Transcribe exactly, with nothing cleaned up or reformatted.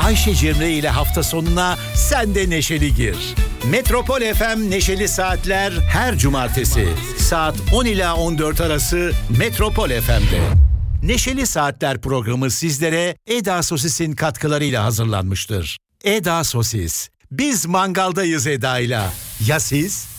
Ayşe Cemre ile hafta sonuna sen de neşeli gir. Metropol F M Neşeli Saatler her cumartesi saat on ila on dört arası Metropol F M'de. Neşeli Saatler programı sizlere Eda Sosis'in katkılarıyla hazırlanmıştır. Eda Sosis. Biz mangaldayız Eda'yla. Ya siz?